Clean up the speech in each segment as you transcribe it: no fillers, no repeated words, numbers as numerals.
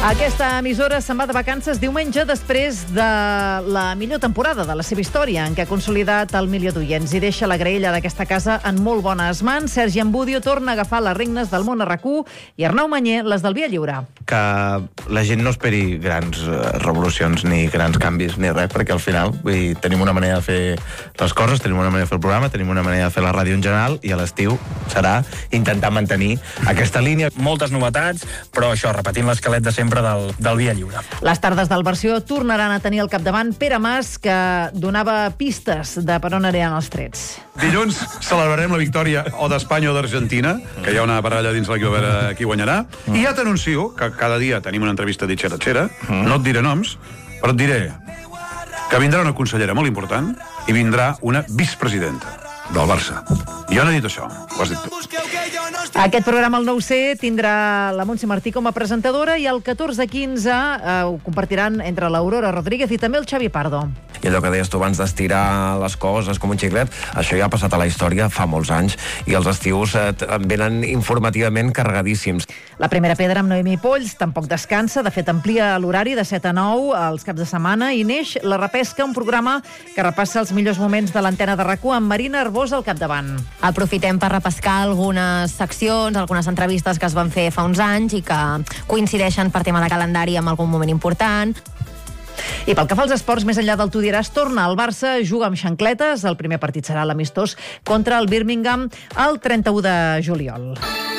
Aquesta emissora se'n va de vacances diumenge després de la millor temporada de la seva història, en què ha consolidat el milió d'oients i deixa la graella d'aquesta casa en molt bones mans. Sergi Ambudio torna a agafar les regnes del món a RAC1 i Arnau Manyer les del Via Lliure. Que la gent no esperi grans revolucions ni grans canvis ni res, perquè al final tenim una manera de fer les coses, tenim una manera de fer el programa, tenim una manera de fer la ràdio en general, i a l'estiu serà intentar mantenir aquesta línia. Moltes novetats, però això, repetint l'esquelet de sempre del Via Lliure. Les tardes del Versió tornaran a tenir al capdavant Pere Mas, que donava pistes de per on aniran els trets. Dilluns celebrarem la victòria o d'Espanya o d'Argentina, que hi ha una baralla dins l'equip a veure qui guanyarà. I ja t'anuncio que cada dia tenim una entrevista d'Itxera. No et diré noms, però et diré que vindrà una consellera molt important i vindrà una vicepresidenta del Barça. Jo no he dit això, ho has dit tu. Aquest programa, el 9C, tindrà la Montse Martí com a presentadora, i el 14-15 ho compartiran entre l'Aurora Rodríguez i també el Xavi Pardo. I allò que deies tu abans d'estirar les coses com un xiclet, això ja ha passat a la història fa molts anys, i els estius venen informativament carregadíssims. La primera pedra amb Noemi Polls tampoc descansa, de fet amplia l'horari de 7 a 9 als caps de setmana, i neix La Repesca, un programa que repassa els millors moments de l'antena de RAC1 amb Marina Arbós al capdavant. Aprofitem per repescar algunes seccions, algunes entrevistes que es van fer fa uns anys i que coincideixen per tema de calendari amb algun moment important. I pel que fa als esports, més enllà del Tu diràs, torna al Barça, juga amb xancletes. El primer partit serà l'amistós contra el Birmingham el 31 de juliol.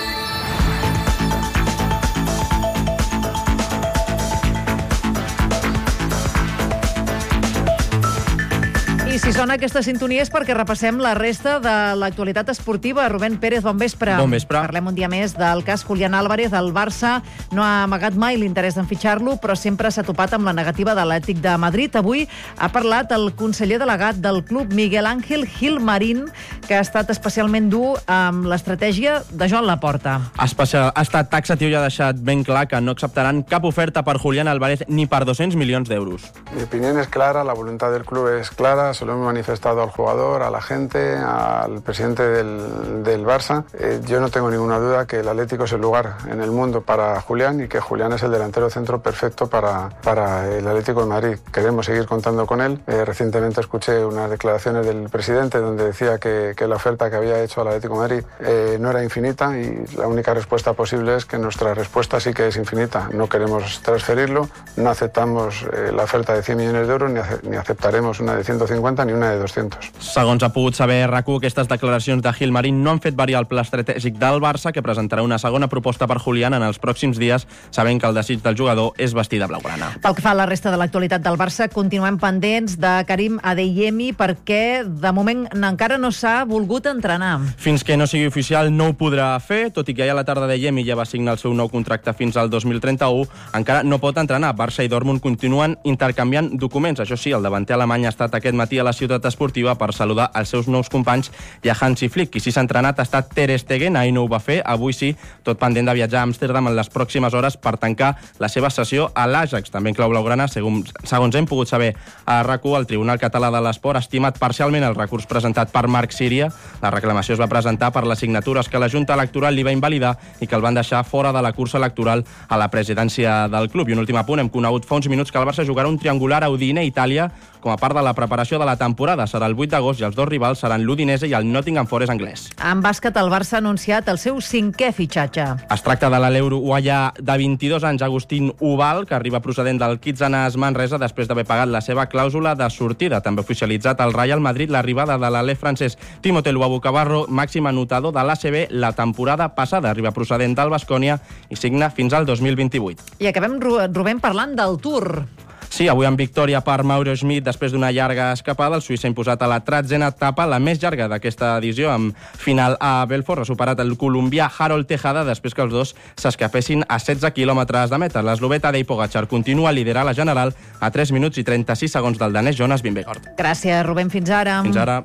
I si sona aquesta sintonia és perquè repassem la resta de l'actualitat esportiva. Rubén Pérez, bon vespre. Bon vespre. Parlem un dia més del cas Julián Álvarez. El Barça no ha amagat mai l'interès en fitxar-lo, però sempre s'ha topat amb la negativa de l'Atlètic de Madrid. Avui ha parlat el conseller delegat del club, Miguel Ángel Gilmarín, que ha estat especialment dur amb l'estratègia de Joan Laporta. Ha estat taxatiu i ha deixat ben clar que no acceptaran cap oferta per Julián Álvarez ni per 200 milions d'euros. Mi opinión es clara, la voluntad del club es clara, se lo hemos manifestado al jugador, a la gente, al presidente del Barça. Yo no tengo ninguna duda que el Atlético es el lugar en el mundo para Julián y que Julián es el delantero centro perfecto para el Atlético de Madrid. Queremos seguir contando con él. Recientemente escuché unas declaraciones del presidente donde decía que la oferta que había hecho al Atlético de Madrid no era infinita, y la única respuesta posible es que nuestra respuesta sí que es infinita. No queremos transferirlo, no aceptamos la oferta de 100 millones de euros, ni aceptaremos una de 150 ni una de 200. Segons ha pogut saber RAC1, aquestes declaracions de Gilmarín no han fet variar el pla estratègic del Barça, que presentarà una segona proposta per Julián en els pròxims dies, sabent que el desig del jugador és vestir de blaugrana. Pel que fa a la resta de l'actualitat del Barça, continuem pendents de Karim Adeyemi, perquè de moment encara no s'ha volgut entrenar. Fins que no sigui oficial no ho podrà fer, tot i que ja a la tarda Adeyemi ja va signar el seu nou contracte fins al 2031, encara no pot entrenar. Barça i Dortmund continuen intercanviant documents. Això sí, el davanter alemany ha estat aquest matí a la ciutat esportiva per saludar els seus nous companys i a Hansi Flick. Qui sí s'ha entrenat ha estat Ter Stegen, ahir no ho va fer, avui sí, tot pendent de viatjar a Amsterdam en les pròximes hores per tancar la seva sessió a l'Ajax. També en clau blaugrana, segons hem pogut saber a RAC1, el Tribunal Català de l'Esport ha estimat parcialment el recurs presentat per Marc Síria. La reclamació es va presentar per les signatures que la Junta Electoral li va invalidar i que el van deixar fora de la cursa electoral a la presidència del club. I un últim apunt, hem conegut fa uns minuts que el Barça jugarà un triangular a Udine-Itàlia com a part de la preparació de la temporada. Serà el 8 d'agost i els dos rivals seran l'Udinese i el Nottingham Forest anglès. En bàsquet, el Barça ha anunciat el seu 5è fitxatge. Es tracta de l'alè uruguaià de 22 anys, Agustín Ubal, que arriba procedent del Kitsanas Manresa després d'haver pagat la seva clàusula de sortida. També ha oficialitzat el Real Madrid l'arribada de l'alè francès Timothée Luabu Cabarro, màxim anotador de l'ACB la temporada passada. Arriba procedent del Baskonia i signa fins al 2028. I acabem, Rubén, parlant del Tour. Sí, avui en victòria per Mauro Schmid després d'una llarga escapada. El suís s'ha imposat a la 13a etapa, la més llarga d'aquesta edició, amb final a Belfort. Ha superat el colombià Harold Tejada després que els dos s'escapessin a 16 quilòmetres de meta. L'eslovè Tadej Pogačar continua a liderar la general a 3 minuts i 36 segons del danès Jonas Vingegaard. Gràcies, Rubén. Fins ara. Fins ara.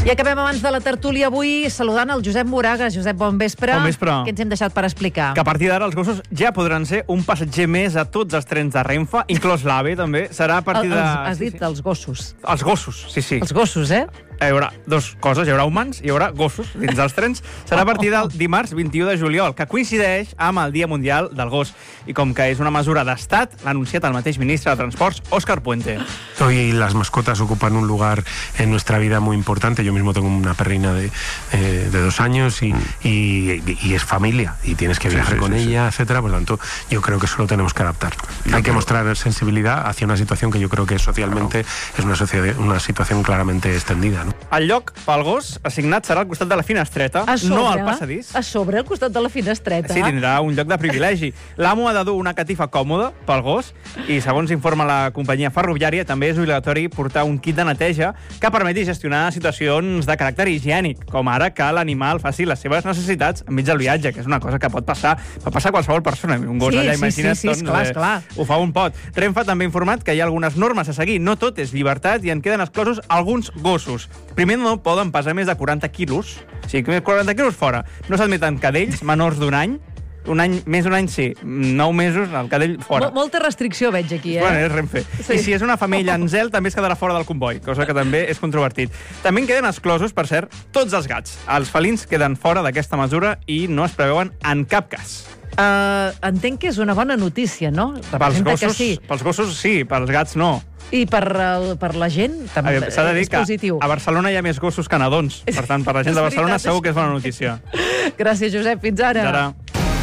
I acabem abans de la tertúlia avui saludant el Josep Moraga. Josep, bon vespre. Bon vespre. Què ens hem deixat per explicar? Que a partir d'ara els gossos ja podran ser un passatger més a tots els trens de Renfe, inclòs l'AVE, també. Serà a partir de... Has dit els gossos. Els gossos, sí. Els gossos, eh? Hi haurà dues coses, hi haurà humans i hi haurà gossos dins dels trens. Serà a partir del dimarts 21 de juliol, que coincideix amb el Dia Mundial del Gos. I com que és una mesura d'estat, l'ha anunciat el mateix ministre de Transports, Óscar Puente. Hoy las mascotas ocupan un lugar en nuestra vida muy importante. Yo mismo tengo una perrina de 2 años y es familia y tienes que viajar con ella, etcétera. Por lo tanto, yo creo que eso lo tenemos que adaptar. Hay que mostrar sensibilidad hacia una situación que yo creo que socialmente es una situación claramente extendida. No? El lloc pel gos assignat serà al costat de la finestreta, no al passadís. A sobre, al costat de la finestreta. Sí, tindrà un lloc de privilegi. L'amo ha de dur una catifa còmoda pel gos i, segons informa la companyia ferroviària, també és obligatori portar un kit de neteja que permeti gestionar situacions de caràcter higiènic, com ara que l'animal faci les seves necessitats enmig del viatge, que és una cosa que pot passar a qualsevol persona. Un gos allà, imagina't, esclar. Ho fa un pot. Renfe també ha informat que hi ha algunes normes a seguir. No tot és llibertat i en queden exclosos alguns gossos. Primer, no poden pesar més de 40 quilos. O sigui, 40 quilos fora. No s'admeten cadells menors d'un any. Més d'un any sí, 9 mesos el cadell fora. Molta restricció veig aquí, Bueno, és Renfe. Sí. I si és una femella en zel, també es quedarà fora del comboi, cosa que també és controvertit. També en queden exclosos, per cert, tots els gats. Els felins queden fora d'aquesta mesura i no es preveuen en cap cas. Entenc que és una bona notícia, no? Pels gossos sí, pels gats no. I per la gent també s'ha de dir és positiu. Que a Barcelona hi ha més gossos que nadons. Per tant, per la gent de Barcelona segur que és bona notícia. Gràcies, Josep. Fins ara. Fins ara.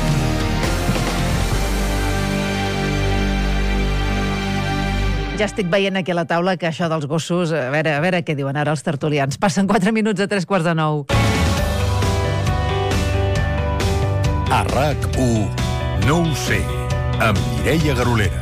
Ja estic veient aquí a la taula que això dels gossos... A veure què diuen ara els tertulians. Passen 4 minuts a 3:45. A RAC1, no ho sé, amb Mireia Garolera.